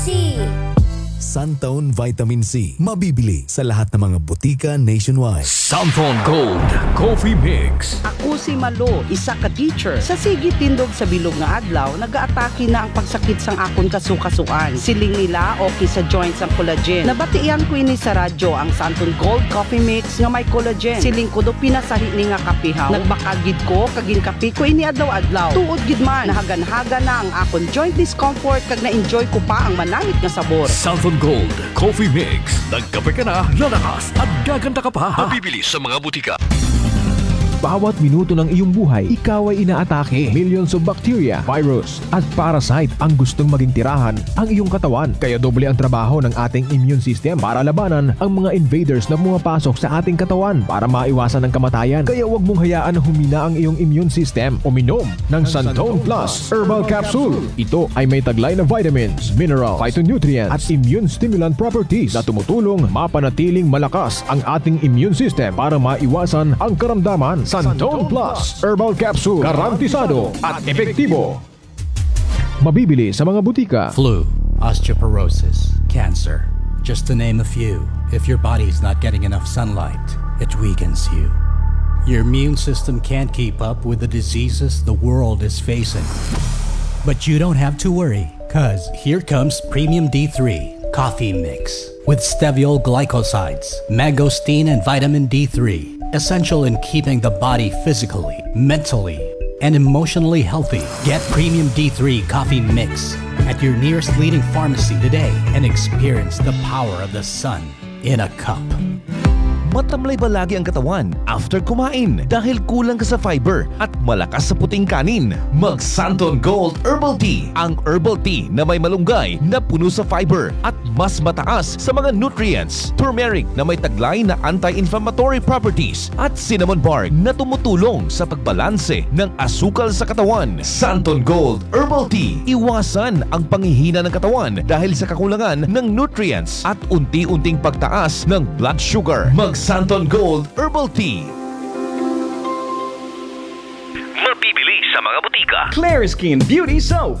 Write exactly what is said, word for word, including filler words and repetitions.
C. Suntown Vitamin C. Mabibili sa lahat ng mga butika nationwide. Suntown Gold Coffee Mix. Ako si Malo, isa ka teacher. Sa sige tindog sa bilog nga adlaw, nagaatake na ang pagsakit sang akon kasukasuan. Siling nila okay sa joints ang collagen. Nabatian ko ini sa radyo ang Suntown Gold Coffee Mix nga may collagen. Siling ko do pinasahi ni nga kapihaw. Nagbakagid ko kaging kapi ko ini adlaw-adlaw. Tuod gid man, nahagan-haga na ang akon joint discomfort kag na-enjoy ko pa ang manamit nga sabor. Suntown Gold Coffee Mix. Nagkape ka na, lalakas at gaganda ka pa. Mabibili sa mga butika. Bawat minuto ng iyong buhay, ikaw ay inaatake. Millions of bacteria, virus, at parasite ang gustong maging tirahan ang iyong katawan. Kaya doble ang trabaho ng ating immune system para labanan ang mga invaders na pumapasok sa ating katawan para maiwasan ang kamatayan. Kaya huwag mong hayaan na humina ang iyong immune system. Uminom ng Suntown Plus Herbal Capsule. Ito ay may taglay na vitamins, minerals, phytonutrients, at immune stimulant properties na tumutulong mapanatiling malakas ang ating immune system para maiwasan ang karamdaman. Suntown Plus Herbal Capsule, garantisado at epektibo. Mabibili sa mga butika. Flu, osteoporosis, cancer, just to name a few. If your body is not getting enough sunlight, it weakens you. Your immune system can't keep up with the diseases the world is facing. But you don't have to worry, cause here comes Premium D three Coffee Mix with steviol glycosides, mangosteen, and vitamin D three. Essential in keeping the body physically, mentally, and emotionally healthy. Get Premium D three Coffee Mix at your nearest leading pharmacy today and experience the power of the sun in a cup. Matamlay ba lagi ang katawan after kumain dahil kulang ka sa fiber at malakas sa puting kanin? Mag Suntown Gold Herbal Tea, ang herbal tea na may malunggay na puno sa fiber at mas mataas sa mga nutrients. Turmeric na may taglay na anti-inflammatory properties at cinnamon bark na tumutulong sa pagbalanse ng asukal sa katawan. Suntown Gold Herbal Tea, iwasan ang panghihina ng katawan dahil sa kakulangan ng nutrients at unti-unting pagtaas ng blood sugar. Mag Suntown Gold Herbal Tea. Mabibili sa mga butika. Clear Skin Beauty Soap.